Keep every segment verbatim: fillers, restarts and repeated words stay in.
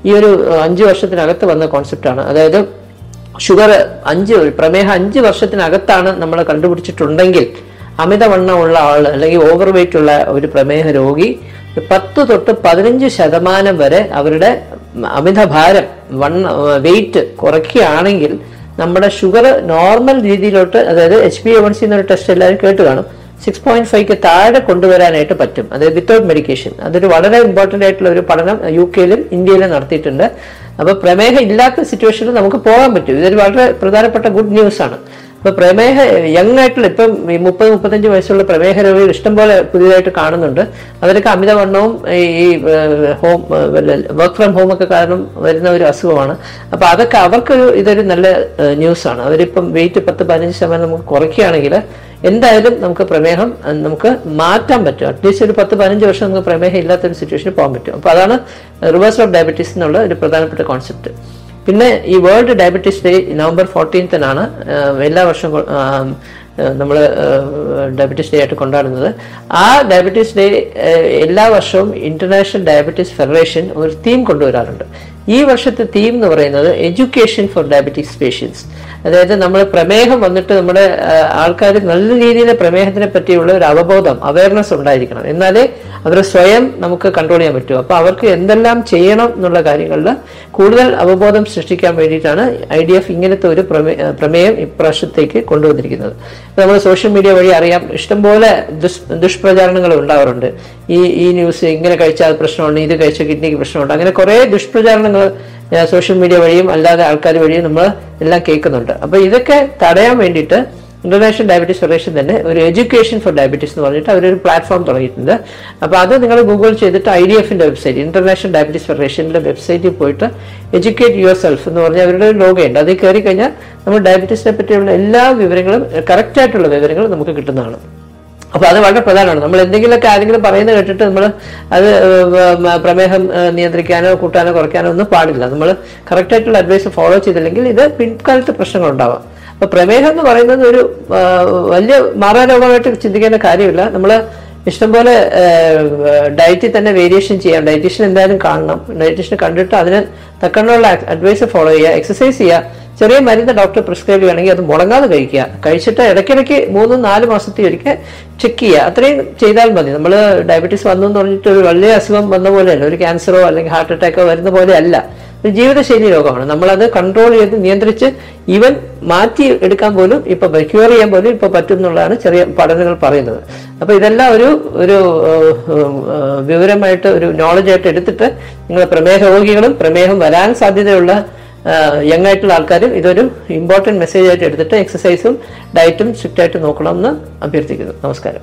ഈ ഒരു അഞ്ച് വർഷത്തിനകത്ത് വന്ന കോൺസെപ്റ്റാണ്. അതായത് ഷുഗർ അഞ്ച് പ്രമേഹം അഞ്ച് വർഷത്തിനകത്താണ് നമ്മൾ കണ്ടുപിടിച്ചിട്ടുണ്ടെങ്കിൽ അമിതവണ്ണമുള്ള ആൾ അല്ലെങ്കിൽ ഓവർ വെയിറ്റ് ഉള്ള ഒരു പ്രമേഹ രോഗി പത്ത് തൊട്ട് പതിനഞ്ച് ശതമാനം വരെ അവരുടെ അമിതഭാരം വണ്ണ വെയിറ്റ് കുറയ്ക്കുകയാണെങ്കിൽ നമ്മുടെ ഷുഗർ നോർമൽ രീതിയിലോട്ട്, അതായത് H B A one C എന്നൊരു ടെസ്റ്റ് എല്ലാവരും കേട്ട് കാണും, സിക്സ് പോയിന്റ് ഫൈവ്ക്ക് താഴെ കൊണ്ടുവരാനായിട്ട് പറ്റും, അതായത് വിത്തൗട്ട് മെഡിക്കേഷൻ. അതൊരു വളരെ ഇമ്പോർട്ടൻ്റ് ആയിട്ടുള്ള ഒരു പഠനം യു കെയിലും ഇന്ത്യയിലും നടത്തിയിട്ടുണ്ട്. അപ്പോൾ പ്രമേഹം ഇല്ലാത്ത സിറ്റുവേഷനിൽ നമുക്ക് പോകാൻ പറ്റും. ഇതൊരു വളരെ പ്രധാനപ്പെട്ട ഗുഡ് ന്യൂസ് ആണ്. ഇപ്പൊ പ്രമേഹ യങ് ആയിട്ടുള്ള ഇപ്പം ഈ മുപ്പത് മുപ്പത്തഞ്ച് വയസ്സുള്ള പ്രമേഹ രോഗികൾ ഇഷ്ടംപോലെ പുതിയതായിട്ട് കാണുന്നുണ്ട്. അവരൊക്കെ അമിതവണ്ണവും ഈ ഹോം വർക്ക് ഫ്രം ഹോം ഒക്കെ കാരണം വരുന്ന ഒരു അസുഖമാണ്. അപ്പൊ അതൊക്കെ അവർക്കൊരു ഇതൊരു നല്ല ന്യൂസാണ്. അവരിപ്പം വെയിറ്റ് പത്ത് പതിനഞ്ച് ശതമാനം നമുക്ക് കുറയ്ക്കുകയാണെങ്കിൽ എന്തായാലും നമുക്ക് പ്രമേഹം നമുക്ക് മാറ്റാൻ പറ്റും. അറ്റ്ലീസ്റ്റ് ഒരു പത്ത് പതിനഞ്ച് വർഷം നമുക്ക് പ്രമേഹം ഇല്ലാത്തൊരു സിറ്റുവേഷനിൽ പോകാൻ പറ്റും. അപ്പോൾ അതാണ് റിവേഴ്സൽ ഓഫ് ഡയബറ്റീസ് എന്നുള്ള ഒരു പ്രധാനപ്പെട്ട കോൺസെപ്റ്റ്. പിന്നെ ഈ വേൾഡ് ഡയബറ്റീസ് ഡേ നവംബർ ഫോർട്ടീൻത്തിനാണ് എല്ലാ വർഷവും നമ്മൾ ഡയബറ്റീസ് ഡേ ആയിട്ട് കൊണ്ടാടുന്നത്. ആ ഡയബറ്റീസ് ഡേ എല്ലാ വർഷവും ഇന്റർനാഷണൽ ഡയബറ്റീസ് ഫെഡറേഷൻ ഒരു തീം കൊണ്ടുവരാറുണ്ട്. ഈ വർഷത്തെ തീം എന്ന് പറയുന്നത് എഡ്യൂക്കേഷൻ ഫോർ ഡയബറ്റീസ് പേഷ്യൻസ്. അതായത് നമ്മൾ പ്രമേഹം വന്നിട്ട് നമ്മുടെ ആൾക്കാർ നല്ല രീതിയിൽ പ്രമേഹത്തിനെ പറ്റിയുള്ള ഒരു അവബോധം, അവയർനെസ് ഉണ്ടായിരിക്കണം. എന്നാലേ അവർ സ്വയം നമുക്ക് കൺട്രോൾ ചെയ്യാൻ പറ്റൂ. അപ്പോൾ അവർക്ക് എന്തെല്ലാം ചെയ്യണം എന്നുള്ള കാര്യങ്ങളിൽ കൂടുതൽ അവബോധം സൃഷ്ടിക്കാൻ വേണ്ടിയിട്ടാണ് ഐ ഡി എഫ് ഇങ്ങനത്തെ ഒരു പ്രമേയം ഇപ്രാവശ്യത്തേക്ക് കൊണ്ടുവന്നിരിക്കുന്നത്. നമ്മൾ സോഷ്യൽ മീഡിയ വഴി അറിയാം, ഇഷ്ടംപോലെ ദുഷ് ദുഷ്പ്രചാരണങ്ങൾ ഉണ്ടാവാറുണ്ട്. ഈ ഈ ന്യൂസ് ഇങ്ങനെ കഴിച്ചാൽ പ്രശ്നമുണ്ട്, ഇത് കഴിച്ചാൽ കിഡ്നിക്ക് പ്രശ്നമുണ്ട്, അങ്ങനെ കുറേ ദുഷ്പ്രചാരണങ്ങൾ സോഷ്യൽ മീഡിയ വഴിയും അല്ലാതെ ആൾക്കാർ വഴിയും നമ്മൾ എല്ലാം കേൾക്കുന്നുണ്ട്. അപ്പോൾ ഇതൊക്കെ തടയാൻ വേണ്ടിയിട്ട് ഇന്റർനാഷണൽ ഡയബറ്റീസ് ഫെഡറേഷൻ തന്നെ ഒരു എഡ്യൂക്കേഷൻ ഫോർ ഡയബറ്റീസ് എന്ന് പറഞ്ഞിട്ട് അവരൊരു പ്ലാറ്റ്ഫോം തുടങ്ങിയിട്ടുണ്ട്. അപ്പോൾ അത് നിങ്ങൾ ഗൂഗിൾ ചെയ്തിട്ട് ഐ ഡി എഫിന്റെ വെബ്സൈറ്റ്, ഇന്റർനാഷണൽ ഡയബറ്റീസ് ഫെഡറേഷന്റെ വെബ്സൈറ്റിൽ പോയിട്ട് എഡ്യൂക്കേറ്റ് യുവർ സെൽഫ് എന്ന് പറഞ്ഞാൽ അവരുടെ ഒരു ലോഗയുണ്ട്. അതിൽ കയറി കഴിഞ്ഞാൽ നമ്മൾ ഡയബറ്റീസിനെ പറ്റിയുള്ള എല്ലാ വിവരങ്ങളും, കറക്റ്റായിട്ടുള്ള വിവരങ്ങൾ നമുക്ക് കിട്ടുന്നതാണ്. അപ്പോൾ അത് വളരെ പ്രധാനമാണ്. നമ്മൾ എന്തെങ്കിലുമൊക്കെ ആരെങ്കിലും പറയുന്നത് കേട്ടിട്ട് നമ്മൾ അത് പ്രമേഹം നിയന്ത്രിക്കാനോ കൂട്ടാനോ കുറയ്ക്കാനോ ഒന്നും പാടില്ല. നമ്മൾ കറക്റ്റായിട്ടുള്ള അഡ്വൈസ് ഫോളോ ചെയ്തില്ലെങ്കിൽ ഇത് പിൻകാലത്ത് പ്രശ്നങ്ങളുണ്ടാവാം. അപ്പൊ പ്രമേഹം എന്ന് പറയുന്നത് ഒരു വലിയ മാറാരോഗമായിട്ട് ചിന്തിക്കേണ്ട കാര്യമില്ല. നമ്മൾ ഇഷ്ടംപോലെ ഡയറ്റിൽ തന്നെ വേരിയേഷൻ ചെയ്യാം. ഡയറ്റീഷ്യൻ എന്തായാലും കാണണം. ഡയറ്റീഷ്യനെ കണ്ടിട്ട് അതിന് തക്കണ്ണുള്ള അഡ്വൈസ് ഫോളോ ചെയ്യുക, എക്സസൈസ് ചെയ്യുക. ചെറിയ മരുന്ന് ഡോക്ടർ പ്രിസ്ക്രൈബ് ചെയ്യുകയാണെങ്കിൽ അത് മുടങ്ങാതെ കഴിക്കുക. കഴിച്ചിട്ട് ഇടയ്ക്കിടയ്ക്ക് മൂന്നും നാല് മാസത്തിൽ ഒരിക്കൽ ചെക്ക് ചെയ്യുക. അത്രയും ചെയ്താൽ മതി. നമ്മൾ ഡയബറ്റീസ് വന്നു എന്ന് പറഞ്ഞിട്ട് ഒരു വലിയ അസുഖം വന്ന പോലെയല്ല, ഒരു ക്യാൻസറോ അല്ലെങ്കിൽ ഹാർട്ട് അറ്റാക്കോ വരുന്ന പോലെ അല്ല. ഒരു ജീവിതശൈലി രോഗമാണ്. നമ്മളത് കൺട്രോൾ ചെയ്ത് നിയന്ത്രിച്ച് ഈവൻ മാറ്റി എടുക്കാൻ പോലും ഇപ്പൊ ക്യൂർ ചെയ്യാൻ പോലും ഇപ്പൊ പറ്റും എന്നുള്ളതാണ് ചെറിയ പഠനങ്ങൾ പറയുന്നത്. അപ്പൊ ഇതെല്ലാം ഒരു ഒരു വിവരമായിട്ട്, ഒരു നോളജായിട്ട് എടുത്തിട്ട് നിങ്ങൾ പ്രമേഹ രോഗികളും പ്രമേഹം വരാൻ സാധ്യതയുള്ള യങ് ആയിട്ടുള്ള ആൾക്കാരും ഇതൊരു ഇമ്പോർട്ടൻറ്റ് മെസ്സേജ് ആയിട്ട് എടുത്തിട്ട് എക്സസൈസും ഡയറ്റും സ്ട്രിക്റ്റ് ആയിട്ട് നോക്കണമെന്ന് അഭ്യർത്ഥിക്കുന്നു. നമസ്കാരം.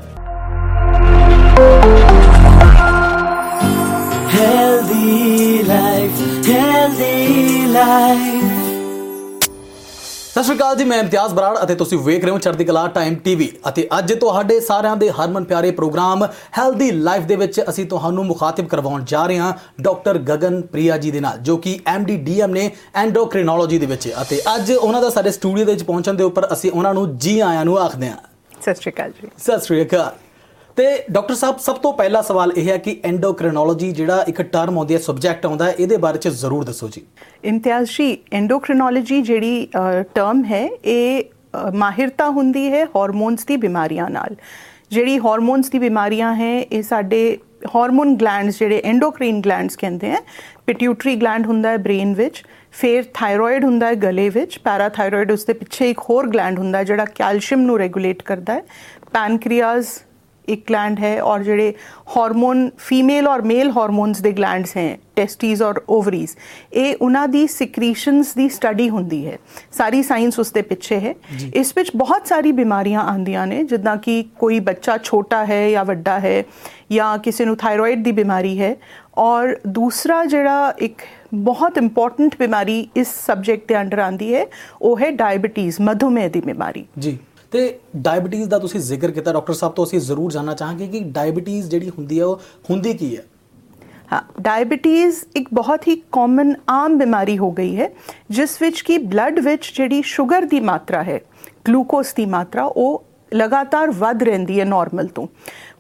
ਸਤਿ ਸ਼੍ਰੀ ਅਕਾਲ ਜੀ, ਮੈਂ ਇਮਤਿਆਜ਼ ਬਰਾੜ ਅਤੇ ਤੁਸੀਂ ਵੇਖ ਰਹੇ ਹੋ ਚੜ੍ਹਦੀ ਕਲਾ ਟਾਈਮ ਟੀਵੀ। ਅਤੇ ਅੱਜ ਤੁਹਾਡੇ ਸਾਰਿਆਂ ਦੇ ਹਰਮਨ ਪਿਆਰੇ ਪ੍ਰੋਗਰਾਮ ਹੈਲਦੀ ਲਾਈਫ ਦੇ ਵਿੱਚ ਅਸੀਂ ਤੁਹਾਨੂੰ ਮੁਖਾਤਿਬ ਕਰਵਾਉਣ ਜਾ ਰਹੇ ਹਾਂ ਡਾਕਟਰ ਗਗਨ ਪ੍ਰਿਆ ਜੀ ਦੇ ਨਾਲ, ਜੋ ਕਿ ਐਮ ਡੀ ਡੀ ਐਮ ਨੇ ਐਂਡੋਕ੍ਰਿਨੋਲੋਜੀ ਦੇ ਵਿੱਚ। ਅਤੇ ਅੱਜ ਉਹਨਾਂ ਦਾ ਸਾਡੇ ਸਟੂਡੀਓ ਦੇ ਵਿੱਚ ਪਹੁੰਚਣ ਦੇ ਉੱਪਰ ਅਸੀਂ ਉਹਨਾਂ ਨੂੰ ਜੀ ਆਇਆਂ ਨੂੰ ਆਖਦੇ ਹਾਂ। ਸਤਿ ਸ਼੍ਰੀ ਅਕਾਲ ਜੀ। ਸਤਿ ਸ਼੍ਰੀ ਅਕਾਲ। ਤੇ ਡਾਕਟਰ ਸਾਹਿਬ, ਸਭ ਤੋਂ ਪਹਿਲਾ ਸਵਾਲ ਇਹ ਹੈ ਕਿ ਐਂਡੋਕ੍ਰਿਨੋਲੋਜੀ ਜਿਹੜਾ ਇੱਕ ਟਰਮ ਆਉਂਦੀ ਹੈ, ਸਬਜੈਕਟ ਆਉਂਦਾ ਹੈ, ਇਹਦੇ ਬਾਰੇ 'ਚ ਜ਼ਰੂਰ ਦੱਸੋ ਜੀ। ਇਮਤਿਆਜ਼ ਜੀ, ਐਂਡੋਕ੍ਰਿਨੋਲੋਜੀ ਜਿਹੜੀ ਟਰਮ ਹੈ ਇਹ ਮਾਹਿਰਤਾ ਹੁੰਦੀ ਹੈ ਹਾਰਮੋਨਸ ਦੀ ਬਿਮਾਰੀਆਂ ਨਾਲ। ਜਿਹੜੀ ਹਾਰਮੋਨਸ ਦੀ ਬਿਮਾਰੀਆਂ ਹੈ ਇਹ ਸਾਡੇ ਹਾਰਮੋਨ ਗਲੈਂਡਸ, ਜਿਹੜੇ ਐਂਡੋਕ੍ਰੀਨ ਗਲੈਂਡਸ ਕਹਿੰਦੇ ਹੈ। ਪਿਟਿਊਟਰੀ ਗਲੈਂਡ ਹੁੰਦਾ ਹੈ ਬ੍ਰੇਨ ਵਿੱਚ, ਫਿਰ ਥਾਇਰੋਇਡ ਹੁੰਦਾ ਹੈ ਗਲੇ ਵਿੱਚ, ਪੈਰਾਥਾਇਰੋਇਡ ਉਸ ਦੇ ਪਿੱਛੇ ਇੱਕ ਹੋਰ ਗਲੈਂਡ ਹੁੰਦਾ ਜਿਹੜਾ ਕੈਲਸ਼ੀਅਮ ਨੂੰ ਰੈਗੂਲੇਟ ਕਰਦਾ ਹੈ, ਪੈਨਕ੍ਰੀਆਜ਼ एक ग्लैंड है, और जोड़े हार्मोन फीमेल और मेल हार्मोन्स दे ग्लैंड्स हैं, टेस्टीज और ओवरीज, ये उन्हां दी सिक्रीशनस दी स्टडी हुंदी है। सारी साइंस उस दे पिछे है। इस विच बहुत सारी बीमारियां आंदियां ने, जिद्दां कि कोई बच्चा छोटा है या वड्डा है, या किसी नूं थायरॉइड दी बीमारी है। और दूसरा जिहड़ा एक बहुत इंपॉर्टेंट बीमारी इस सब्जेक्ट के अंडर आंदी है वो है डायबिटीज़, मधुमेह दी बीमारी जी। ਤੇ ਡਾਇਬਟੀਜ਼ ਦਾ ਤੁਸੀਂ ਜ਼ਿਕਰ ਕੀਤਾ ਡਾਕਟਰ ਸਾਹਿਬ ਤੋਂ, ਅਸੀਂ ਜ਼ਰੂਰ ਜਾਣਨਾ ਚਾਹਾਂਗੇ ਕਿ ਡਾਇਬਟੀਜ਼ ਜਿਹੜੀ ਹੁੰਦੀ ਹੈ ਉਹ ਹੁੰਦੀ ਕੀ ਹੈ। हाँ, डायबिटीज़ एक बहुत ही कॉमन आम बीमारी हो गई है, जिस विच की ब्लड विच जिहड़ी शुगर की मात्रा है, ग्लूकोज की मात्रा वो लगातार वध रहिंदी है नॉर्मल तो।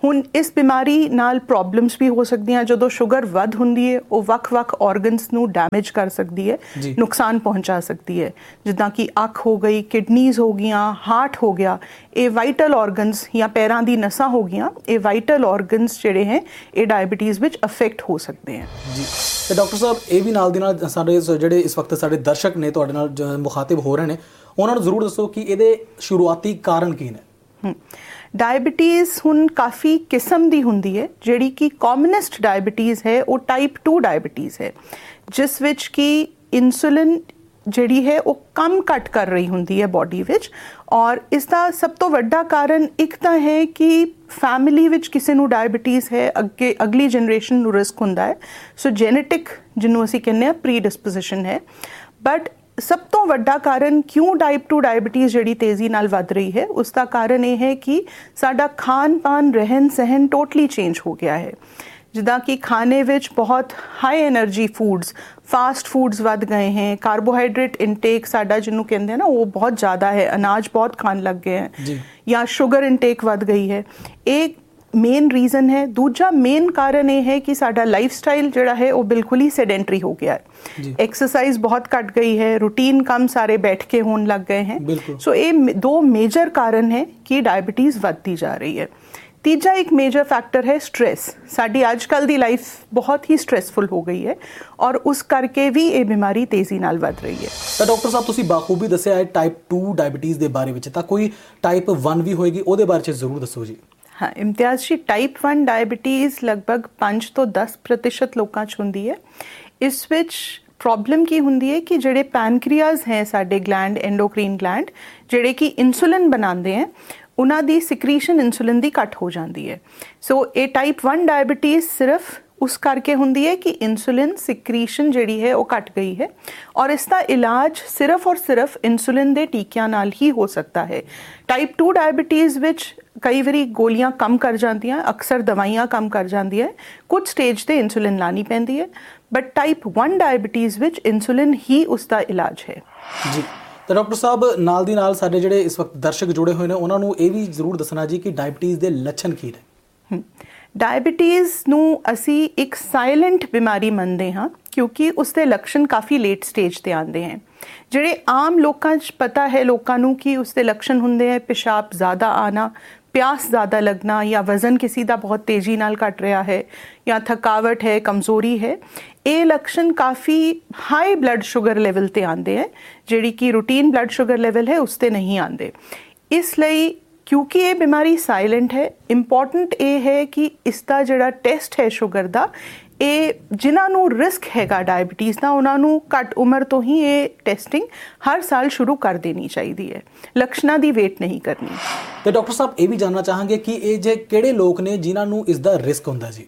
ਹੁਣ ਇਸ ਬਿਮਾਰੀ ਨਾਲ ਪ੍ਰੋਬਲਮਸ ਵੀ ਹੋ ਸਕਦੀਆਂ। ਜਦੋਂ ਸ਼ੂਗਰ ਵੱਧ ਹੁੰਦੀ ਹੈ ਉਹ ਵੱਖ-ਵੱਖ ਆਰਗਨਸ ਨੂੰ ਡੈਮੇਜ ਕਰ ਸਕਦੀ ਹੈ, ਨੁਕਸਾਨ ਪਹੁੰਚਾ ਸਕਦੀ ਹੈ, ਜਿੱਦਾਂ ਕਿ ਅੱਖ ਹੋ ਗਈ, ਕਿਡਨੀਜ਼ ਹੋ ਗਈਆਂ, ਹਾਰਟ ਹੋ ਗਿਆ। ਇਹ ਵਾਈਟਲ ਆਰਗਨਸ ਜਾਂ ਪੈਰਾਂ ਦੀ ਨਸਾਂ ਹੋ ਗਈਆਂ, ਇਹ ਵਾਈਟਲ ਆਰਗਨਸ ਜਿਹੜੇ ਹੈ ਇਹ ਡਾਇਬਟੀਜ਼ ਵਿੱਚ ਅਫੈਕਟ ਹੋ ਸਕਦੇ ਹੈ ਜੀ। ਤੇ ਡਾਕਟਰ ਸਾਹਿਬ ਇਹ ਵੀ ਨਾਲ ਦੀ ਨਾਲ ਸਾਡੇ ਜਿਹੜੇ ਇਸ ਵਕਤ ਸਾਡੇ ਦਰਸ਼ਕ ਨੇ ਤੁਹਾਡੇ ਨਾਲ ਮੁਖਾਤਿਬ ਹੋ ਰਹੇ ਨੇ, ਉਹਨਾਂ ਨੂੰ ਜ਼ਰੂਰ ਦੱਸੋ ਕਿ ਇਹਦੇ ਸ਼ੁਰੂਆਤੀ ਕਾਰਨ ਕੀ ਨੇ। ਡਾਇਬਟੀਜ਼ ਹੁਣ ਕਾਫੀ ਕਿਸਮ ਦੀ ਹੁੰਦੀ ਹੈ। ਜਿਹੜੀ ਕਿ ਕਾਮਨੈਸਟ ਡਾਇਬਟੀਜ਼ ਹੈ ਉਹ ਟਾਈਪ ਟੂ ਡਾਇਬਟੀਜ਼ ਹੈ, ਜਿਸ ਵਿੱਚ ਕਿ ਇਨਸੂਲਿਨ ਜਿਹੜੀ ਹੈ ਉਹ ਕੰਮ ਘੱਟ ਕਰ ਰਹੀ ਹੁੰਦੀ ਹੈ ਬੋਡੀ ਵਿੱਚ। ਔਰ ਇਸ ਦਾ ਸਭ ਤੋਂ ਵੱਡਾ ਕਾਰਨ ਇੱਕ ਤਾਂ ਹੈ ਕਿ ਫੈਮਿਲੀ ਵਿੱਚ ਕਿਸੇ ਨੂੰ ਡਾਇਬਟੀਜ਼ ਹੈ, ਅੱਗੇ ਅਗਲੀ ਜਨਰੇਸ਼ਨ ਨੂੰ ਰਿਸਕ ਹੁੰਦਾ ਹੈ। ਸੋ ਜੈਨੇਟਿਕ ਜਿਹਨੂੰ ਅਸੀਂ ਕਹਿੰਦੇ ਹਾਂ ਪ੍ਰੀ ਡਿਸਪੋਜੀਸ਼ਨ ਹੈ। ਬਟ ਸਭ ਤੋਂ ਵੱਡਾ ਕਾਰਨ ਕਿਉਂ ਟਾਈਪ ਟੂ ਡਾਇਬਟੀਜ਼ ਜਿਹੜੀ ਤੇਜ਼ੀ ਨਾਲ ਵੱਧ ਰਹੀ ਹੈ, ਉਸ ਦਾ ਕਾਰਨ ਇਹ ਹੈ ਕਿ ਸਾਡਾ ਖਾਣ ਪਾਨ, ਰਹਿਣ ਸਹਿਣ ਟੋਟਲੀ ਚੇਂਜ ਹੋ ਗਿਆ ਹੈ। ਜਿੱਦਾਂ ਕਿ ਖਾਣੇ ਵਿੱਚ ਬਹੁਤ high energy foods, fast foods ਵੱਧ ਗਏ हैं, ਕਾਰਬੋਹਾਈਡਰੇਟ ਇਨਟੇਕ ਸਾਡਾ ਜਿਹਨੂੰ ਕਹਿੰਦੇ हैं ਨਾ ਉਹ ਬਹੁਤ ਜ਼ਿਆਦਾ ਹੈ, ਅਨਾਜ ਬਹੁਤ ਖਾਣ ਲੱਗ ਗਏ हैं, ਜਾਂ ਸ਼ੂਗਰ ਇਨਟੇਕ ਵੱਧ ਗਈ ਹੈ। ਇਹ ਮੇਨ ਰੀਜ਼ਨ ਹੈ। ਦੂਜਾ ਮੇਨ ਕਾਰਨ ਇਹ ਹੈ ਕਿ ਸਾਡਾ ਲਾਈਫ ਸਟਾਈਲ ਜਿਹੜਾ ਹੈ ਉਹ ਬਿਲਕੁਲ ਹੀ ਸੈਡੈਂਟਰੀ ਹੋ ਗਿਆ ਹੈ। ਐਕਸਰਸਾइज बहुत घट गई है, रूटीन काम सारे बैठ के होने लग गए हैं। सो ये दो मेजर कारण है कि डायबिटीज़ बढ़ती जा रही है। तीजा एक मेजर फैक्टर है स्ट्रेस। साडी आजकल दी लाइफ बहुत ही स्ट्रेसफुल हो गई है और उस करके भी ये बीमारी तेजी नाल वध रही है। तो डॉक्टर साहब तुसी बाखूबी दस्सिया है टाइप टू डायबिटीज़ दे बारे विच, तां कोई टाइप वन भी होएगी ਉਹਦੇ ਬਾਰੇ ਚ ਜ਼ਰੂਰ ਦੱਸੋ ਜੀ। हाँ, इम्तियाज़ जी, टाइप वन डायबिटीज़ लगभग पाँच तो दस प्रतिशत लोगों च हुंदी है। इस विच प्रॉब्लम की हुंदी है कि जेडे पैनक्रियाज हैं साडे ग्लैंड, एंडोक्रीन ग्लैंड, जेडे कि इंसुलिन बनाते हैं, उन्हां दी सिक्रीशन इंसुलिन दी घट हो जाती है। सो ये टाइप वन डायबिटीज़ सिर्फ उस करके हुंदी है कि इंसुलिन सिक्रीशन जिहड़ी है वो घट गई है और इसका इलाज सिर्फ और सिर्फ इंसुलिन दे टीकियां नाल ही हो सकता है। टाइप टू डायबिटीज़ विच कई बारी गोलियां कम कर जांदियां, अक्सर दवाइयां कम कर जांदियां, कुछ स्टेज ते इंसुलिन लानी पैंदी है। But type one diabetes which insulin ही उसका इलाज है जी। तो डॉक्टर साहब नाल दी नाल साडे जिहड़े इस वक्त दर्शक जुड़े हुए ने उन्हां नूं इह वी जरूर दसना जी कि डायबिटीज़ दे लक्षण की ने। डायबिटीज़ नूं असी एक साइलेंट बीमारी मनते हाँ क्योंकि उसके लक्षण काफ़ी लेट स्टेज ते आते हैं। जिहड़े आम लोकां च पता है लोकां नूं कि उसके लक्षण हुंदे हैं पेशाब ज़्यादा आना, प्यास ज़्यादा लगना, या वज़न किसी का बहुत तेज़ी नाल घट रहा है, या थकावट है, कमज़ोरी है। ये लक्षण काफ़ी हाई ब्लड शुगर लैवल ते आते हैं, जिहड़ी कि रूटीन ब्लड शुगर लैवल है उसते नहीं आते। इसलिए क्योंकि ये बीमारी साइलेंट है, इंपॉर्टेंट ये है कि इसका जिहड़ा टेस्ट है शुगर का, ये जिन्हां नूं रिस्क हैगा डायबिटीज़ का उन्हां नूं घट उम्र तो ही ये टेस्टिंग हर साल शुरू कर देनी चाहिए है, लक्षणों की वेट नहीं करनी। तो डॉक्टर साहब ये भी जानना चाहांगे कि ये जे किहड़े लोग ने जिन्हां नूं इसका रिस्क हुंदा जी?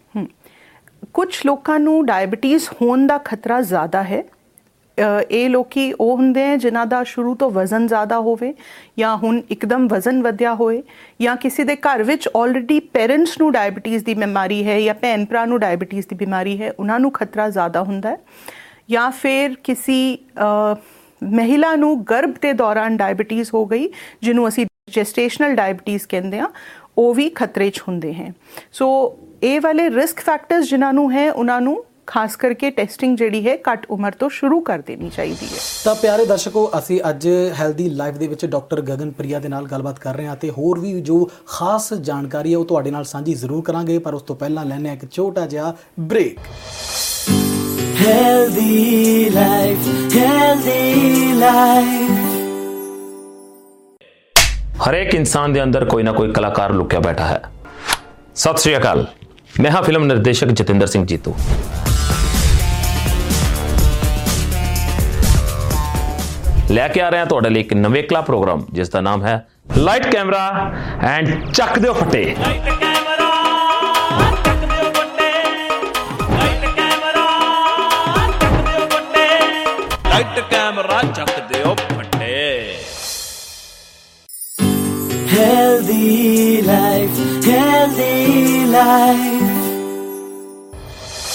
कुछ लोगों नूं डायबिटीज़ होने का खतरा ज़्यादा है। ਇਹ ਲੋਕੀ ਉਹ ਹੁੰਦੇ ਹੈ ਜਿਨ੍ਹਾਂ ਦਾ ਸ਼ੁਰੂ ਤੋਂ ਵਜ਼ਨ ਜ਼ਿਆਦਾ ਹੋਵੇ, ਜਾਂ ਹੁਣ ਇੱਕਦਮ ਵਜ਼ਨ ਵਧਿਆ ਹੋਏ, ਜਾਂ ਕਿਸੇ ਦੇ ਘਰ ਵਿੱਚ ਆਲਰੇਡੀ ਪੇਰੈਂਟਸ ਨੂੰ ਡਾਇਬਟੀਜ਼ ਦੀ ਬਿਮਾਰੀ ਹੈ, ਜਾਂ ਭੈਣ ਭਰਾ ਨੂੰ ਡਾਇਬਟੀਜ਼ ਦੀ ਬਿਮਾਰੀ ਹੈ, ਉਹਨਾਂ ਨੂੰ ਖਤਰਾ ਜ਼ਿਆਦਾ ਹੁੰਦਾ ਹੈ। ਜਾਂ ਫਿਰ ਕਿਸੇ ਮਹਿਲਾ ਨੂੰ ਗਰਭ ਦੇ ਦੌਰਾਨ ਡਾਇਬਟੀਜ਼ ਹੋ ਗਈ, ਜਿਹਨੂੰ ਅਸੀਂ ਜੈਸਟੇਸ਼ਨਲ ਡਾਇਬਟੀਜ਼ ਕਹਿੰਦੇ ਹਾਂ, ਉਹ ਵੀ ਖਤਰੇ 'ਚ ਹੁੰਦੇ ਹੈ। ਸੋ ਇਹ ਵਾਲੇ ਰਿਸਕ ਫੈਕਟਰਸ ਜਿਨ੍ਹਾਂ ਨੂੰ ਹੈ ਉਹਨਾਂ ਨੂੰ खास करके टेस्टिंग जिहड़ी है घट उम्र तो शुरू कर देनी चाहिए है। तो प्यारे दर्शकों, असी अज हैल्दी लाइफ दे विच डॉक्टर गगन प्रिया दे नाल गलबात कर रहे हैं ते होर भी जो खास जानकारी है वो तुहाडे नाल साझी जरूर करांगे, पर उस तो पहला लैने एक छोटा जिहा break. Healthy life, healthy life. हर एक इंसान दे अंदर कोई ना कोई कलाकार लुकिया बैठा है। सत श्री अकाल, मैं हाँ फिल्म निर्देशक जतिंदर सिंह जीतू। लैके आ रहे हैं तुहाडे लई एक नवेकला प्रोग्राम जिसका नाम है लाइट कैमरा एंड चक दिओ फटे। लाइट कैमरा चक दिओ फटे, लाइट कैमरा चक दिओ फटे, लाइट कैमरा चक दिओ फटे। Healthy life, healthy life.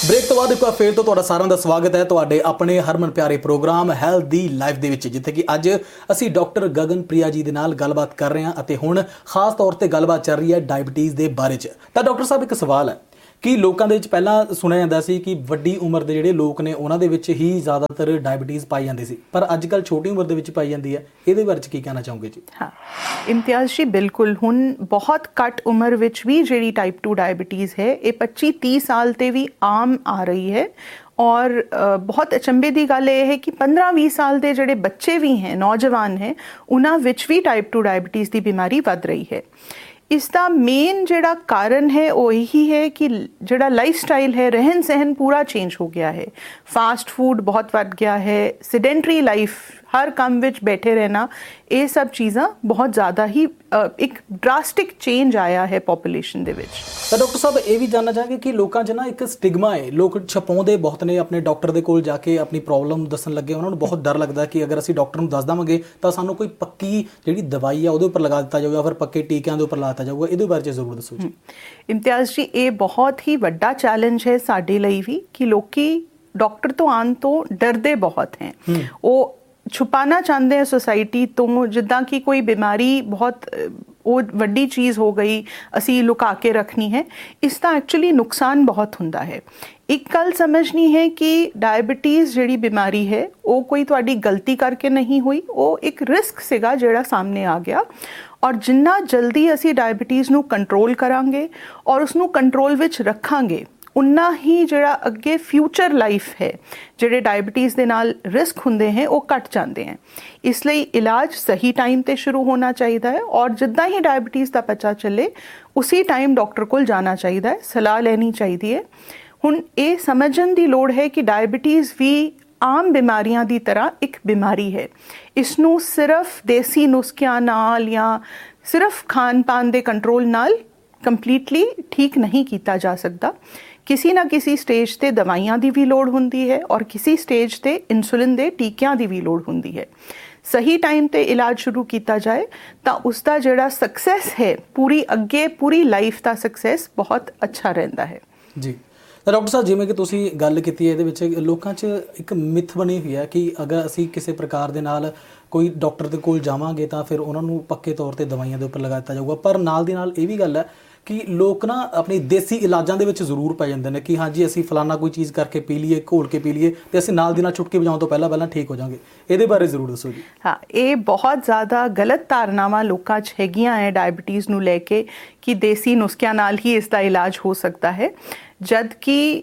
Break ਤੋਂ ਬਾਅਦ ਇੱਕ ਵਾਰ ਫੇਰ ਤੋਂ ਤੁਹਾਡਾ ਸਾਰਿਆਂ ਦਾ ਸਵਾਗਤ ਹੈ ਤੁਹਾਡੇ ਆਪਣੇ ਹਰਮਨ ਪਿਆਰੇ ਪ੍ਰੋਗਰਾਮ ਹੈਲਥ ਦੀ ਲਾਈਫ ਦੇ ਵਿੱਚ, ਜਿੱਥੇ ਕਿ ਅੱਜ ਅਸੀਂ ਡਾਕਟਰ ਗਗਨ ਪ੍ਰਿਆ ਜੀ ਦੇ ਨਾਲ ਗੱਲਬਾਤ ਕਰ ਰਹੇ ਹਾਂ ਅਤੇ ਹੁਣ ਖਾਸ ਤੌਰ ਤੇ ਗੱਲਬਾਤ ਚੱਲ ਰਹੀ ਹੈ ਡਾਇਬਟੀਜ਼ ਦੇ ਬਾਰੇ 'ਚ। ਤਾਂ ਡਾਕਟਰ ਸਾਹਿਬ, ਇੱਕ ਸਵਾਲ ਹੈ ਕਿ ਲੋਕਾਂ ਦੇ ਵਿੱਚ ਪਹਿਲਾਂ ਸੁਣਿਆ ਜਾਂਦਾ ਸੀ ਕਿ ਵੱਡੀ ਉਮਰ ਦੇ ਜਿਹੜੇ ਲੋਕ ਨੇ ਉਹਨਾਂ ਦੇ ਵਿੱਚ ਹੀ ਜ਼ਿਆਦਾਤਰ ਡਾਇਬਟੀਜ਼ ਪਾਈ ਜਾਂਦੀ ਸੀ, ਪਰ ਅੱਜ ਕੱਲ੍ਹ ਛੋਟੀ ਉਮਰ ਦੇ ਵਿੱਚ ਪਾਈ ਜਾਂਦੀ ਹੈ। ਇਹਦੇ ਬਾਰੇ 'ਚ ਕੀ ਕਹਿਣਾ ਚਾਹੋਗੇ ਜੀ? ਹਾਂ ਇਮਤਿਆਜ਼ ਜੀ, ਬਿਲਕੁਲ ਹੁਣ ਬਹੁਤ ਘੱਟ ਉਮਰ ਵਿੱਚ ਵੀ ਜਿਹੜੀ ਟਾਈਪ ਟੂ ਡਾਇਬਟੀਜ਼ ਹੈ ਇਹ ਪੱਚੀ ਤੀਹ ਸਾਲ ਤੇ ਵੀ ਆਮ ਆ ਰਹੀ ਹੈ। ਔਰ ਬਹੁਤ ਅਚੰਭੇ ਦੀ ਗੱਲ ਇਹ ਹੈ ਕਿ ਪੰਦਰਾਂ ਵੀਹ ਸਾਲ ਦੇ ਜਿਹੜੇ ਬੱਚੇ ਵੀ ਹੈ, ਨੌਜਵਾਨ ਹੈ, ਉਹਨਾਂ ਵਿੱਚ ਵੀ ਟਾਈਪ ਟੂ ਡਾਇਬਟੀਜ਼ ਦੀ ਬਿਮਾਰੀ ਵੱਧ ਰਹੀ ਹੈ। ਇਸ ਦਾ ਮੇਨ ਜਿਹੜਾ ਕਾਰਨ ਹੈ ਉਹ ਇਹੀ ਹੈ ਕਿ ਜਿਹੜਾ ਲਾਈਫ ਸਟਾਈਲ ਹੈ, ਰਹਿਣ ਸਹਿਣ ਪੂਰਾ ਚੇਂਜ ਹੋ ਗਿਆ ਹੈ। ਫਾਸਟ ਫੂਡ ਬਹੁਤ ਵੱਧ ਗਿਆ ਹੈ, ਸਿਡੈਂਟਰੀ ਲਾਈਫ, ਹਰ ਕੰਮ ਵਿੱਚ ਬੈਠੇ ਰਹਿਣਾ, ਇਹ ਸਭ ਚੀਜ਼ਾਂ ਬਹੁਤ ਜ਼ਿਆਦਾ ਹੀ ਇੱਕ ਡਰਾਸਟਿਕ ਚੇਂਜ ਆਇਆ ਹੈ ਪੋਪੂਲੇਸ਼ਨ ਦੇ ਵਿੱਚ। ਤਾਂ ਡਾਕਟਰ ਸਾਹਿਬ, ਇਹ ਵੀ ਜਾਣਨਾ ਚਾਹਾਂਗੇ ਕਿ ਲੋਕਾਂ 'ਚ ਨਾ ਇੱਕ ਸਟਿਗਮਾ ਹੈ, ਲੋਕ ਛਪਾਉਂਦੇ ਬਹੁਤ ਨੇ ਆਪਣੇ ਡਾਕਟਰ ਦੇ ਕੋਲ ਜਾ ਕੇ ਆਪਣੀ ਪ੍ਰੋਬਲਮ ਦੱਸਣ ਲੱਗੇ। ਉਹਨਾਂ ਨੂੰ ਬਹੁਤ ਡਰ ਲੱਗਦਾ ਕਿ ਅਗਰ ਅਸੀਂ ਡਾਕਟਰ ਨੂੰ ਦੱਸ ਦੇਵਾਂਗੇ ਤਾਂ ਸਾਨੂੰ ਕੋਈ ਪੱਕੀ ਜਿਹੜੀ ਦਵਾਈ ਆ ਉਹਦੇ ਉੱਪਰ ਲਗਾ ਦਿੱਤਾ ਜਾਊਗਾ, ਫਿਰ ਪੱਕੇ ਟੀਕਿਆਂ ਦੇ ਉੱਪਰ ਲਾ ਦਿੱਤਾ ਜਾਊਗਾ। ਇਹਦੇ ਬਾਰੇ 'ਚ ਜ਼ਰੂਰ ਦੱਸੋ ਜੀ। ਇਮਤਿਆਜ਼ ਜੀ, ਇਹ ਬਹੁਤ ਹੀ ਵੱਡਾ ਚੈਲੰਜ ਹੈ ਸਾਡੇ ਲਈ ਵੀ ਕਿ ਲੋਕੀ ਡਾਕਟਰ ਤੋਂ ਆਉਣ ਤੋਂ ਡਰਦੇ ਬਹੁਤ ਹੈ। ਉਹ ਛੁਪਾਣਾ ਚਾਹੁੰਦੇ हैं सोसाइटी ਤੋਂ, ਜਿੱਦਾਂ ਕਿ ਕੋਈ ਬਿਮਾਰੀ ਬਹੁਤ ਉਹ ਵੱਡੀ ਚੀਜ਼ ਹੋ ਗਈ, ਅਸੀਂ ਲੁਕਾ ਕੇ ਰੱਖਣੀ ਹੈ। ਇਸ ਦਾ ਐਕਚੁਅਲੀ ਨੁਕਸਾਨ ਬਹੁਤ ਹੁੰਦਾ ਹੈ। ਇੱਕ ਗੱਲ ਸਮਝਣੀ ਹੈ ਕਿ ਡਾਇਬਟੀਜ਼ ਜਿਹੜੀ ਬਿਮਾਰੀ ਹੈ ਉਹ ਕੋਈ ਤੁਹਾਡੀ ਗਲਤੀ ਕਰਕੇ ਨਹੀਂ ਹੋਈ, ਉਹ ਇੱਕ ਰਿਸਕ ਸੀਗਾ ਜਿਹੜਾ ਸਾਹਮਣੇ ਆ ਗਿਆ। ਔਰ ਜਿੰਨਾ ਜਲਦੀ ਅਸੀਂ ਡਾਇਬਟੀਜ਼ ਨੂੰ ਕੰਟਰੋਲ ਕਰਾਂਗੇ ਔਰ ਉਸਨੂੰ ਕੰਟਰੋਲ ਵਿੱਚ ਰੱਖਾਂਗੇ, ਉਨਾ ਹੀ ਜਿਹੜਾ ਅੱਗੇ ਫਿਊਚਰ ਲਾਈਫ ਹੈ, ਜਿਹੜੇ ਡਾਇਬਟੀਜ਼ ਦੇ ਨਾਲ ਰਿਸਕ ਹੁੰਦੇ हैं ਉਹ ਘਟ ਜਾਂਦੇ हैं। ਇਸ ਲਈ ਇਲਾਜ ਸਹੀ ਟਾਈਮ ਤੇ ਸ਼ੁਰੂ ਹੋਣਾ ਚਾਹੀਦਾ ਹੈ ਔਰ ਜਿੱਦਾਂ ਹੀ ਡਾਇਬਟੀਜ਼ ਦਾ ਪਤਾ ਚੱਲੇ ਉਸੇ ਟਾਈਮ ਡਾਕਟਰ ਕੋਲ ਜਾਣਾ ਚਾਹੀਦਾ ਹੈ, ਸਲਾਹ ਲੈਣੀ ਚਾਹੀਦੀ ਹੈ। ਹੁਣ ਇਹ ਸਮਝਣ ਦੀ ਲੋੜ ਹੈ ਕਿ ਡਾਇਬਟੀਜ਼ ਵੀ ਆਮ ਬਿਮਾਰੀਆਂ ਦੀ ਤਰ੍ਹਾਂ ਇੱਕ ਬਿਮਾਰੀ ਹੈ। ਇਸ ਨੂੰ ਸਿਰਫ ਦੇਸੀ ਨੁਸਖਿਆਂ ਨਾਲ ਜਾਂ ਸਿਰਫ ਖਾਣ ਪਾਨ ਦੇ ਕੰਟਰੋਲ ਨਾਲ ਕੰਪਲੀਟਲੀ ਠੀਕ ਨਹੀਂ ਕੀਤਾ ਜਾ ਸਕਦਾ। ਕਿਸੇ ਨਾ ਕਿਸੇ ਸਟੇਜ ਤੇ ਦਵਾਈਆਂ ਦੀ ਵੀ ਲੋੜ ਹੁੰਦੀ ਹੈ ਔਰ ਕਿਸੇ ਸਟੇਜ ਤੇ ਇਨਸੂਲਿਨ ਦੇ ਟੀਕਿਆਂ ਦੀ ਵੀ ਲੋੜ ਹੁੰਦੀ ਹੈ। ਸਹੀ ਟਾਈਮ ਤੇ ਇਲਾਜ ਸ਼ੁਰੂ ਕੀਤਾ ਜਾਏ ਤਾਂ ਉਸ ਦਾ ਜਿਹੜਾ ਸਕਸੈਸ ਹੈ, ਪੂਰੀ ਅੱਗੇ ਪੂਰੀ ਲਾਈਫ ਦਾ ਸਕਸੈਸ ਬਹੁਤ ਅੱਛਾ ਰਹਿੰਦਾ ਹੈ ਜੀ। ਤਾਂ ਡਾਕਟਰ ਸਾਹਿਬ, ਜਿਵੇਂ ਕਿ ਤੁਸੀਂ ਗੱਲ ਕੀਤੀ ਹੈ, ਇਹਦੇ ਵਿੱਚ ਲੋਕਾਂ 'ਚ ਇੱਕ ਮਿੱਥ ਬਣੀ ਹੋਈ ਹੈ ਕਿ ਅਗਰ ਅਸੀਂ ਕਿਸੇ ਪ੍ਰਕਾਰ ਦੇ ਨਾਲ ਕੋਈ ਡਾਕਟਰ ਦੇ ਕੋਲ ਜਾਵਾਂਗੇ ਤਾਂ ਫਿਰ ਉਹਨਾਂ ਨੂੰ ਪੱਕੇ ਤੌਰ ਤੇ ਦਵਾਈਆਂ ਦੇ ਉੱਪਰ ਲਗਾ ਦਿੱਤਾ ਜਾਊਗਾ। ਪਰ ਨਾਲ ਦੀ ਨਾਲ ਇਹ ਵੀ ਗੱਲ ਹੈ ਕਿ ਲੋਕ ਨਾ ਆਪਣੀ ਦੇਸੀ ਇਲਾਜਾਂ ਦੇ ਵਿੱਚ ਜ਼ਰੂਰ ਪੈ ਜਾਂਦੇ ਨੇ ਕਿ ਹਾਂਜੀ ਅਸੀਂ ਫਲਾਨਾ ਕੋਈ ਚੀਜ਼ ਕਰਕੇ ਪੀ ਲਈਏ, ਘੋਲ ਕੇ ਪੀ ਲਈਏ ਤੇ ਅਸੀਂ ਨਾਲ ਦੀ ਨਾਲ ਚੁਟਕੀ ਵਜਾਉਣ ਤੋਂ ਪਹਿਲਾਂ ਪਹਿਲਾਂ ਠੀਕ ਹੋ ਜਾਵਾਂਗੇ। ਇਹਦੇ ਬਾਰੇ ਜ਼ਰੂਰ ਦੱਸੋ ਜੀ। ਹਾਂ, ਇਹ ਬਹੁਤ ਜ਼ਿਆਦਾ ਗਲਤ ਧਾਰਨਾਵਾਂ ਲੋਕਾਂ 'ਚ ਹੈਗੀਆਂ ਹੈ ਡਾਇਬਟੀਜ਼ ਨੂੰ ਲੈ ਕੇ ਕਿ ਦੇਸੀ ਨੁਸਖਿਆਂ ਨਾਲ ਹੀ ਇਸ ਦਾ ਇਲਾਜ ਹੋ ਸਕਦਾ ਹੈ, ਜਦ ਕਿ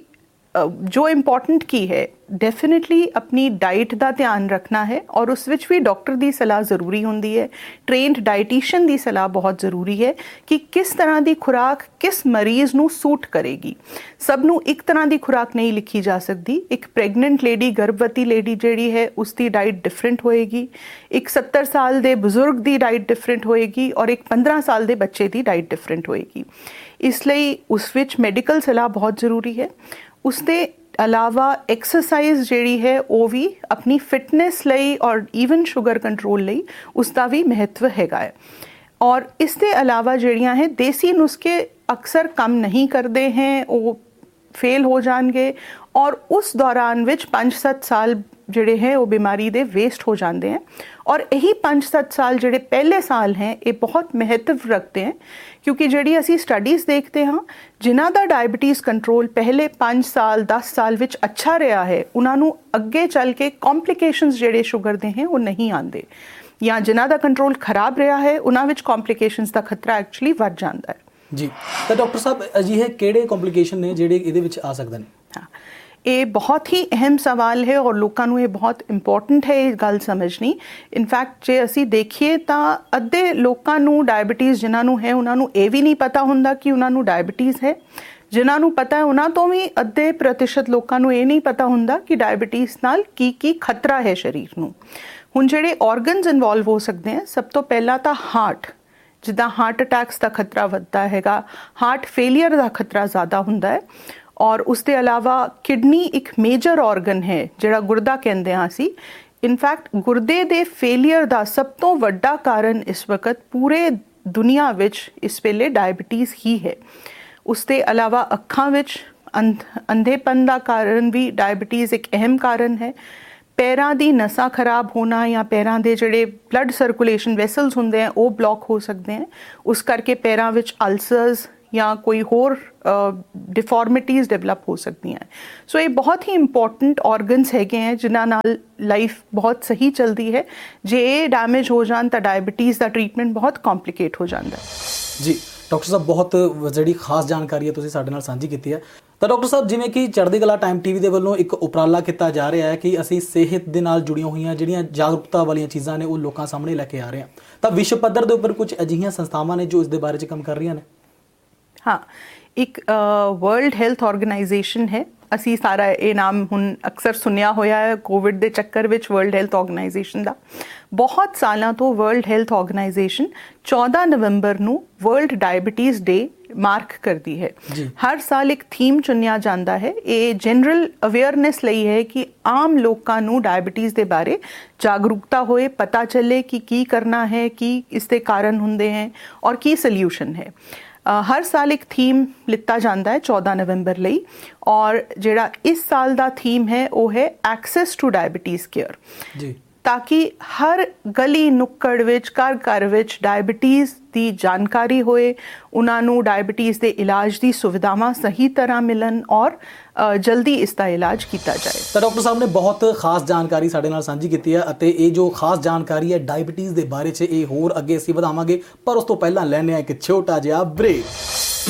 ਜੋ ਇੰਪੋਰਟੈਂਟ ਕੀ ਹੈ, ਡੈਫੀਨੇਟਲੀ ਆਪਣੀ ਡਾਈਟ ਦਾ ਧਿਆਨ ਰੱਖਣਾ ਹੈ ਔਰ ਉਸ ਵਿੱਚ ਵੀ ਡਾਕਟਰ ਦੀ ਸਲਾਹ ਜ਼ਰੂਰੀ ਹੁੰਦੀ ਹੈ। ਟ੍ਰੇਨਡ ਡਾਈਟੀਸ਼ੀਅਨ ਦੀ ਸਲਾਹ ਬਹੁਤ ਜ਼ਰੂਰੀ ਹੈ ਕਿ ਕਿਸ ਤਰ੍ਹਾਂ ਦੀ ਖੁਰਾਕ ਕਿਸ ਮਰੀਜ਼ ਨੂੰ ਸੂਟ ਕਰੇਗੀ। ਸਭ ਨੂੰ ਇੱਕ ਤਰ੍ਹਾਂ ਦੀ ਖੁਰਾਕ ਨਹੀਂ ਲਿਖੀ ਜਾ ਸਕਦੀ। ਇੱਕ ਪ੍ਰੈਗਨੈਂਟ ਲੇਡੀ, ਗਰਭਵਤੀ ਲੇਡੀ ਜਿਹੜੀ ਹੈ, ਉਸ ਦੀ ਡਾਈਟ ਡਿਫਰੈਂਟ ਹੋਏਗੀ। ਇੱਕ ਸੱਤਰ ਸਾਲ ਦੇ ਬਜ਼ੁਰਗ ਦੀ ਡਾਈਟ ਡਿਫਰੈਂਟ ਹੋਏਗੀ ਔਰ ਇੱਕ ਪੰਦਰਾਂ ਸਾਲ ਦੇ ਬੱਚੇ ਦੀ ਡਾਈਟ ਡਿਫਰੈਂਟ ਹੋਏਗੀ। ਇਸ ਲਈ ਉਸ ਵਿੱਚ ਮੈਡੀਕਲ ਸਲਾਹ ਬਹੁਤ ਜ਼ਰੂਰੀ ਹੈ। ਉਸ ਦੇ ਇਲਾਵਾ ਐਕਸਰਸਾਈਜ਼ ਜਿਹੜੀ ਹੈ ਉਹ ਵੀ ਆਪਣੀ ਫਿਟਨੈਸ ਲਈ ਔਰ ਈਵਨ ਸ਼ੂਗਰ ਕੰਟਰੋਲ ਲਈ ਉਸ ਦਾ ਵੀ ਮਹੱਤਵ ਹੈਗਾ ਹੈ। ਔਰ ਇਸ ਦੇ ਇਲਾਵਾ ਜਿਹੜੀਆਂ ਹੈ ਦੇਸੀ ਨੁਸਖੇ ਅਕਸਰ ਕੰਮ ਨਹੀਂ ਕਰਦੇ हैं, ਉਹ ਫੇਲ ਹੋ ਜਾਣਗੇ ਔਰ ਉਸ ਦੌਰਾਨ ਵਿੱਚ ਪੰਜ ਸੱਤ ਸਾਲ ਜਿਹੜੇ ਹੈ ਉਹ ਬਿਮਾਰੀ ਦੇ ਵੇਸਟ ਹੋ ਜਾਂਦੇ हैं। ਔਰ ਇਹੀ ਪੰਜ ਸੱਤ ਸਾਲ ਜਿਹੜੇ ਪਹਿਲੇ ਸਾਲ ਹੈ ਇਹ ਬਹੁਤ ਮਹੱਤਵ ਰੱਖਦੇ हैं, ਕਿਉਂਕਿ ਜਿਹੜੀ ਅਸੀਂ ਸਟੱਡੀਜ਼ ਦੇਖਦੇ ਹਾਂ ਜਿਨ੍ਹਾਂ ਦਾ ਡਾਇਬਟੀਜ਼ ਕੰਟਰੋਲ ਪਹਿਲੇ ਪੰਜ ਸਾਲ ਦਸ ਸਾਲ ਵਿੱਚ ਅੱਛਾ ਰਿਹਾ ਹੈ, ਉਹਨਾਂ ਨੂੰ ਅੱਗੇ ਚੱਲ ਕੇ ਕੰਪਲਿਕੇਸ਼ਨਸ ਜਿਹੜੇ ਸ਼ੂਗਰ ਦੇ ਹੈ ਉਹ ਨਹੀਂ ਆਉਂਦੇ, ਜਾਂ ਜਿਨ੍ਹਾਂ ਦਾ ਕੰਟਰੋਲ ਖਰਾਬ ਰਿਹਾ ਹੈ ਉਹਨਾਂ ਵਿੱਚ ਕੰਪਲਿਕੇਸ਼ਨਸ ਦਾ ਖਤਰਾ ਐਕਚੁਅਲੀ ਵੱਧ ਜਾਂਦਾ ਹੈ ਜੀ। ਤਾਂ ਡਾਕਟਰ ਸਾਹਿਬ, ਅਜਿਹੇ ਕਿਹੜੇ ਕੰਪਲਿਕੇਸ਼ਨ ਨੇ ਜਿਹੜੇ ਇਹਦੇ ਵਿੱਚ ਆ ਸਕਦੇ ਨੇ? ਹਾਂ, ਇਹ ਬਹੁਤ ਹੀ ਅਹਿਮ ਸਵਾਲ ਹੈ ਔਰ ਲੋਕਾਂ ਨੂੰ ਇਹ ਬਹੁਤ ਇੰਪੋਰਟੈਂਟ ਹੈ ਇਹ ਗੱਲ ਸਮਝਣੀ। ਇਨਫੈਕਟ ਜੇ ਅਸੀਂ ਦੇਖੀਏ ਤਾਂ ਅੱਧੇ ਲੋਕਾਂ ਨੂੰ ਡਾਇਬਟੀਜ਼ ਜਿਨ੍ਹਾਂ ਨੂੰ ਹੈ ਉਹਨਾਂ ਨੂੰ ਇਹ ਵੀ ਨਹੀਂ ਪਤਾ ਹੁੰਦਾ ਕਿ ਉਹਨਾਂ ਨੂੰ ਡਾਇਬਟੀਜ਼ ਹੈ। ਜਿਨ੍ਹਾਂ ਨੂੰ ਪਤਾ ਹੈ ਉਹਨਾਂ ਤੋਂ ਵੀ ਅੱਧੇ ਪ੍ਰਤੀਸ਼ਤ ਲੋਕਾਂ ਨੂੰ ਇਹ ਨਹੀਂ ਪਤਾ ਹੁੰਦਾ ਕਿ ਡਾਇਬਟੀਜ਼ ਨਾਲ ਕੀ ਕੀ ਖਤਰਾ ਹੈ ਸਰੀਰ ਨੂੰ। ਹੁਣ ਜਿਹੜੇ ਆਰਗਨਸ ਇਨਵੋਲਵ ਹੋ ਸਕਦੇ ਹੈ, ਸਭ ਤੋਂ ਪਹਿਲਾਂ ਤਾਂ ਹਾਰਟ, ਜਿੱਦਾਂ ਹਾਰਟ ਅਟੈਕਸ ਦਾ ਖਤਰਾ ਵੱਧਦਾ ਹੈਗਾ, ਹਾਰਟ ਫੇਲੀਅਰ ਦਾ ਖਤਰਾ ਜ਼ਿਆਦਾ ਹੁੰਦਾ ਹੈ। ਔਰ ਉਸ ਦੇ ਇਲਾਵਾ ਕਿਡਨੀ ਇੱਕ ਮੇਜਰ ਆਰਗਨ ਹੈ ਜਿਹੜਾ ਗੁਰਦਾ ਕਹਿੰਦੇ ਹਾਂ ਅਸੀਂ। ਇਨਫੈਕਟ ਗੁਰਦੇ ਦੇ ਫੇਲੀਅਰ ਦਾ ਸਭ ਤੋਂ ਵੱਡਾ ਕਾਰਨ ਇਸ ਵਕਤ ਪੂਰੇ ਦੁਨੀਆ ਵਿੱਚ ਇਸ ਵੇਲੇ ਡਾਇਬਟੀਜ਼ ਹੀ ਹੈ। ਉਸ ਦੇ ਇਲਾਵਾ ਅੱਖਾਂ ਵਿੱਚ ਅੰਧ ਅੰਧੇਪਨ ਦਾ ਕਾਰਨ ਵੀ ਡਾਇਬਟੀਜ਼ ਇੱਕ ਅਹਿਮ ਕਾਰਨ ਹੈ। ਪੈਰਾਂ ਦੀ ਨਸਾਂ ਖਰਾਬ ਹੋਣਾ ਜਾਂ ਪੈਰਾਂ ਦੇ ਜਿਹੜੇ ਬਲੱਡ ਸਰਕੂਲੇਸ਼ਨ ਵੈਸਲਸ ਹੁੰਦੇ ਆ ਉਹ ਬਲੌਕ ਹੋ ਸਕਦੇ ਹੈ, ਉਸ ਕਰਕੇ ਪੈਰਾਂ ਵਿੱਚ ਅਲਸਰਸ ਜਾਂ ਕੋਈ ਹੋਰ ਡਿਫਾਰਮਿਟੀਜ਼ ਡਿਵੈਲਪ ਹੋ ਸਕਦੀਆਂ। ਸੋ ਇਹ ਬਹੁਤ ਹੀ ਇੰਪੋਰਟੈਂਟ ਆਰਗਨਸ ਹੈਗੇ ਹੈ ਜਿਨ੍ਹਾਂ ਨਾਲ ਲਾਈਫ ਬਹੁਤ ਸਹੀ ਚੱਲਦੀ ਹੈ। ਜੇ ਇਹ ਡੈਮੇਜ ਹੋ ਜਾਣ ਤਾਂ ਡਾਇਬਟੀਜ਼ ਦਾ ਟ੍ਰੀਟਮੈਂਟ ਬਹੁਤ ਕੰਪਲਿਕੇਟ ਹੋ ਜਾਂਦਾ ਜੀ। ਡਾਕਟਰ ਸਾਹਿਬ ਬਹੁਤ ਜਿਹੜੀ ਖਾਸ ਜਾਣਕਾਰੀ ਹੈ ਤੁਸੀਂ ਸਾਡੇ ਨਾਲ ਸਾਂਝੀ ਕੀਤੀ ਹੈ। ਤਾਂ ਡਾਕਟਰ ਸਾਹਿਬ ਜਿਵੇਂ ਕਿ ਚੜ੍ਹਦੀ ਕਲਾ ਟਾਈਮ ਟੀਵੀ ਦੇ ਵੱਲੋਂ ਇੱਕ ਉਪਰਾਲਾ ਕੀਤਾ ਜਾ ਰਿਹਾ ਹੈ ਕਿ ਅਸੀਂ ਸਿਹਤ ਦੇ ਨਾਲ ਜੁੜੀਆਂ ਹੋਈਆਂ ਜਿਹੜੀਆਂ ਜਾਗਰੂਕਤਾ ਵਾਲੀਆਂ ਚੀਜ਼ਾਂ ਨੇ ਉਹ ਲੋਕਾਂ ਸਾਹਮਣੇ ਲੈ ਕੇ ਆ ਰਹੇ ਹਾਂ, ਤਾਂ ਵਿਸ਼ਵ ਪੱਧਰ ਦੇ ਉੱਪਰ ਕੁਝ ਅਜਿਹੀਆਂ ਸੰਸਥਾਵਾਂ ਨੇ ਜੋ ਇਸ ਦੇ ਬਾਰੇ 'ਚ ਕੰਮ ਕਰ ਰਹੀਆਂ ਨੇ। ਹਾਂ, ਇੱਕ ਵਰਲਡ ਹੈਲਥ ਆਰਗੇਨਾਈਜੇਸ਼ਨ ਹੈ, ਅਸੀਂ ਸਾਰਾ ਇਹ ਨਾਮ ਹੁਣ ਅਕਸਰ ਸੁਣਿਆ ਹੋਇਆ ਹੈ ਕੋਵਿਡ ਦੇ ਚੱਕਰ ਵਿੱਚ ਵਰਲਡ ਹੈਲਥ ਆਰਗੇਨਾਈਜੇਸ਼ਨ ਦਾ। ਬਹੁਤ ਸਾਲਾਂ ਤੋਂ ਵਰਲਡ ਹੈਲਥ ਆਰਗੇਨਾਈਜੇਸ਼ਨ ਚੌਦਾਂ ਨਵੰਬਰ ਨੂੰ ਵਰਲਡ ਡਾਇਬਟੀਜ਼ ਡੇ ਮਾਰਕ ਕਰਦੀ ਹੈ। ਹਰ ਸਾਲ ਇੱਕ ਥੀਮ ਚੁਣਿਆ ਜਾਂਦਾ ਹੈ। ਇਹ ਜਨਰਲ ਅਵੇਅਰਨੈਸ ਲਈ ਹੈ ਕਿ ਆਮ ਲੋਕਾਂ ਨੂੰ ਡਾਇਬਟੀਜ਼ ਦੇ ਬਾਰੇ ਜਾਗਰੂਕਤਾ ਹੋਏ, ਪਤਾ ਚੱਲੇ ਕਿ ਕੀ ਕਰਨਾ ਹੈ, ਕੀ ਇਸ ਦੇ ਕਾਰਨ ਹੁੰਦੇ ਹੈ ਔਰ ਕੀ ਸੋਲਿਊਸ਼ਨ ਹੈ। ਹਰ ਸਾਲ ਇੱਕ ਥੀਮ ਲਿੱਤਾ ਜਾਂਦਾ ਹੈ ਚੌਦਾਂ ਨਵੰਬਰ ਲਈ, ਔਰ ਜਿਹੜਾ ਇਸ ਸਾਲ ਦਾ ਥੀਮ ਹੈ ਉਹ ਹੈ ਐਕਸੈਸ ਟੂ ਡਾਇਬਟੀਜ਼ ਕੇਅਰ, ਤਾਂ ਕਿ ਹਰ ਗਲੀ ਨੁੱਕੜ ਵਿੱਚ, ਘਰ ਘਰ ਵਿੱਚ ਡਾਇਬਟੀਜ਼ ਦੀ ਜਾਣਕਾਰੀ ਹੋਏ, ਉਹਨਾਂ ਨੂੰ ਡਾਇਬਟੀਜ਼ ਦੇ ਇਲਾਜ ਦੀ ਸੁਵਿਧਾਵਾਂ ਸਹੀ ਤਰ੍ਹਾਂ ਮਿਲਣ ਔਰ ਜਲਦੀ ਇਸ ਦਾ ਇਲਾਜ ਕੀਤਾ ਜਾਏ। ਤਾਂ ਡਾਕਟਰ ਸਾਹਿਬ ਨੇ ਬਹੁਤ ਖਾਸ ਜਾਣਕਾਰੀ ਸਾਡੇ ਨਾਲ ਸਾਂਝੀ ਕੀਤੀ ਹੈ ਅਤੇ ਇਹ ਜੋ ਖਾਸ ਜਾਣਕਾਰੀ ਹੈ ਡਾਇਬਟੀਜ਼ ਦੇ ਬਾਰੇ 'ਚ ਇਹ ਹੋਰ ਅੱਗੇ ਅਸੀਂ ਵਧਾਵਾਂਗੇ, ਪਰ ਉਸ ਤੋਂ ਪਹਿਲਾਂ ਲੈਂਦੇ ਹਾਂ ਇੱਕ ਛੋਟਾ ਜਿਹਾ ਬ੍ਰੇਕ।